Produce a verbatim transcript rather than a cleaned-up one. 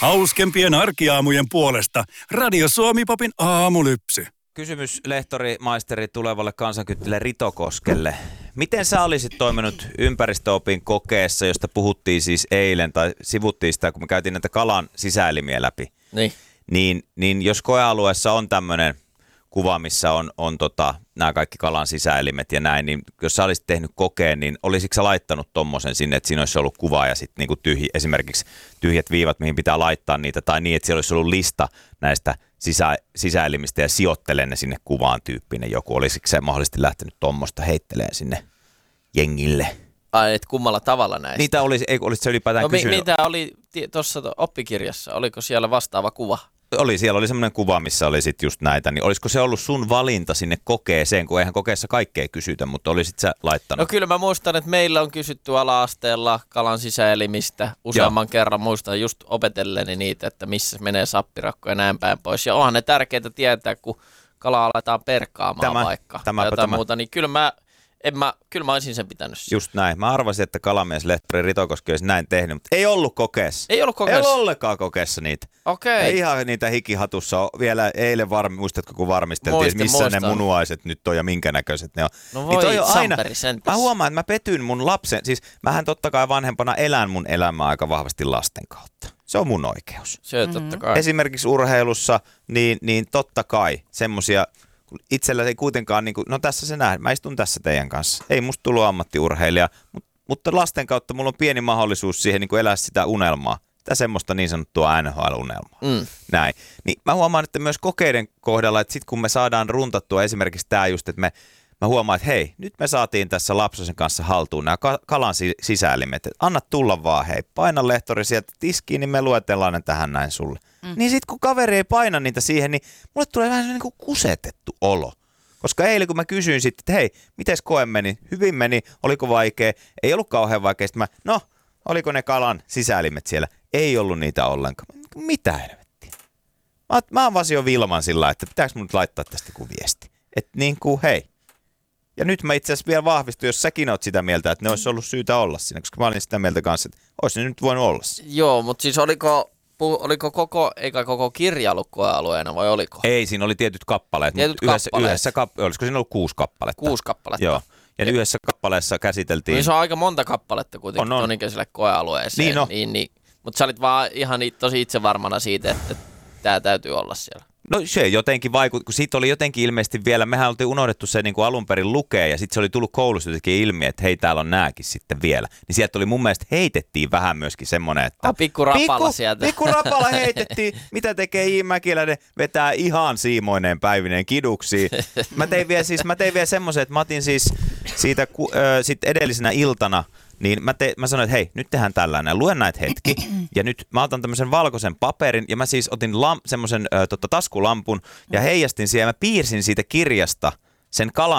Hauskempien arkiaamujen puolesta Radio Suomi-popin aamulypsy. Kysymys lehtori maisteri tulevalle kansankyttille Ritokoskelle. Miten sä olisit toiminut ympäristöopin kokeessa, josta puhuttiin siis eilen, tai sivuttiin sitä, kun me käytiin näitä kalan sisäelimiä läpi. Niin. Niin, niin jos koealueessa on tämmöinen kuva, missä on, on tota, nämä kaikki kalan sisäelimet ja näin, niin jos sä olisit tehnyt kokeen, niin olisitko sä laittanut tommosen sinne, että siinä olisi ollut kuva ja sitten niinku tyhji, esimerkiksi tyhjät viivat, mihin pitää laittaa niitä, tai niin, että siellä olisi ollut lista näistä sisä, sisäelimistä ja sijoittele ne sinne kuvaan tyyppinen joku. Olisiko se mahdollisesti lähtenyt tommosta heitteleen sinne jengille? Ai, et kummalla tavalla näistä? Niitä olisi, ei, olisitko se ylipäätään no, kysynyt? Mitä oli tuossa oppikirjassa? Oliko siellä vastaava kuva? Oli, siellä oli semmoinen kuva, missä oli sit just näitä, niin olisiko se ollut sun valinta sinne kokeeseen, kun eihän kokeessa kaikkea kysytä, mutta olisit sä laittanut? No kyllä mä muistan, että meillä on kysytty ala-asteella kalan sisäelimistä useamman Joo. kerran, muistan just opetelleni niitä, että missä menee sappirakko ja näin päin pois. Ja onhan ne tärkeää tietää, kun kalaa aletaan perkaamaan tämä, vaikka tai jotain tämä. muuta, niin kyllä mä, en mä, kyllä mä olisin sen pitänyt sen. Just näin. Mä arvasin, että kalamies lehtori Ritokoski olisi näin tehnyt, mutta ei ollut kokeessa. Ei ollut kokeessa? Ei ollut ollenkaan kokeessa niitä. Okei. Ei ihan niitä hikihatussa. Vielä eilen varmi, muistatko kun varmisteltiin, Muistin, missä muistan. ne munuaiset nyt on ja minkä näköiset ne on. No voi, niin aina, sentäs. Mä huomaan, että mä petyn mun lapsen, siis mähän totta kai vanhempana elän mun elämää aika vahvasti lasten kautta. Se on mun oikeus. Se on totta kai. Esimerkiksi urheilussa, niin, niin totta kai semmosia, itsellä ei kuitenkaan, niin kuin, no tässä se nähdään, mä istun tässä teidän kanssa. Ei musta tullut ammattiurheilija, mutta, mutta lasten kautta mulla on pieni mahdollisuus siihen niin kuin elää sitä unelmaa. Tämä semmoista niin sanottua N H L-unelmaa. Mm. Näin. Niin mä huomaan, että myös kokeiden kohdalla, että sit kun me saadaan runtattua esimerkiksi tämä just, että me, mä huomaan, että hei, nyt me saatiin tässä Lapsosen kanssa haltuun nämä kalan sisäelimet. Anna tulla vaan, hei, paina lehtori sieltä tiskiin, niin me luetellaan ne tähän näin sulle. Mm. Niin sit kun kaveri ei paina niitä siihen, niin mulle tulee vähän niin kuin kusetettu olo. Koska eilen kun mä kysyin sitten, että hei, mites koe meni? Hyvin meni, oliko vaikea? Ei ollut kauhean vaikea. Sitten mä, no, oliko ne kalan sisäelimet siellä? Ei ollut niitä ollenkaan. Mitä helvettiä? Mä, mä oon vaan jo Vilman sillä, että pitääkö mun nyt laittaa tästä joku viesti? Että niin kuin hei. Ja nyt mä itse asiassa vielä vahvistuin, jos säkin oot sitä mieltä, että ne olisi ollut syytä olla siinä. Koska mä olin sitä mieltä kanssa, että olisi ne nyt voinut olla siinä. Joo, mutta siis oliko, oliko koko, eikä koko kirja ollut koealueena vai oliko? Ei, siinä oli tietyt kappaleet. Tietyt yhdessä, kappaleet. Yhdessä, olisiko siinä ollut kuusi kappaletta? Kuusi kappaletta. Joo. Ja, ja yhdessä kappaleessa käsiteltiin. Niin se on aika monta kappaletta kuitenkin on, on. tonikäiselle koealueeseen. Niin, no. niin, niin. Mutta sä olit vaan ihan tosi itsevarmana siitä, että tämä täytyy olla siellä. No se jotenkin vaikutti, kun siitä oli jotenkin ilmeisesti vielä, mehän oltiin unohdettu se niin kuin alun perin lukea ja sitten se oli tullut koulusta jotenkin ilmi, että hei täällä on nääkin sitten vielä. Niin sieltä oli mun mielestä heitettiin vähän myöskin semmoinen, että ah, pikku rapala pikku, sieltä. Pikku rapala heitettiin, mitä tekee J. Mäkiläinen, vetää ihan siimoineen päivineen kiduksiin. Mä tein vielä, siis, mä tein vielä semmoisen, että mä otin siis siitä äh, sit edellisenä iltana, niin mä, te, mä sanoin, että hei, nyt tehdään tällainen, luen näitä hetki, ja nyt mä otan tämmöisen valkoisen paperin, ja mä siis otin lam, semmoisen tota, taskulampun, ja heijastin siihen, ja mä piirsin siitä kirjasta sen kalan